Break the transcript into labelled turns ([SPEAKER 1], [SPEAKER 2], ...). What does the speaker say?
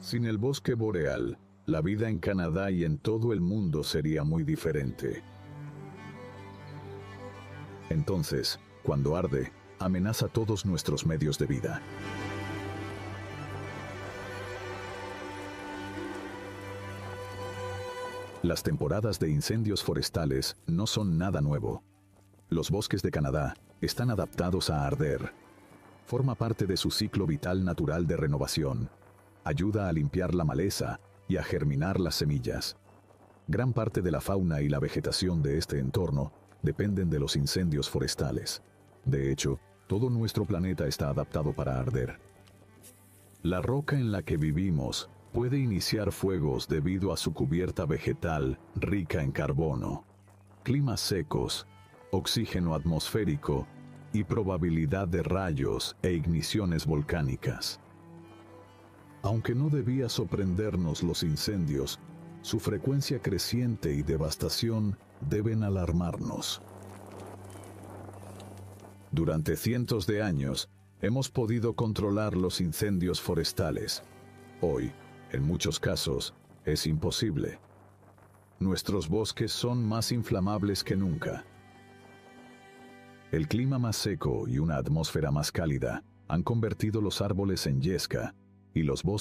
[SPEAKER 1] Sin el bosque boreal, la vida en Canadá y en todo el mundo sería muy diferente. Entonces, cuando arde, amenaza todos nuestros medios de vida. Las temporadas de incendios forestales no son nada nuevo. Los bosques de Canadá están adaptados a arder. Forma parte de su ciclo vital natural de renovación. Ayuda a limpiar la maleza y a germinar las semillas. Gran parte de la fauna y la vegetación de este entorno dependen de los incendios forestales. De hecho, todo nuestro planeta está adaptado para arder. La roca en la que vivimos puede iniciar fuegos debido a su cubierta vegetal rica en carbono, climas secos, oxígeno atmosférico y probabilidad de rayos e igniciones volcánicas. Aunque no debía sorprendernos los incendios, su frecuencia creciente y devastación deben alarmarnos. Durante cientos de años, hemos podido controlar los incendios forestales. Hoy, en muchos casos, es imposible. Nuestros bosques son más inflamables que nunca. El clima más seco y una atmósfera más cálida han convertido los árboles en yesca y los bosques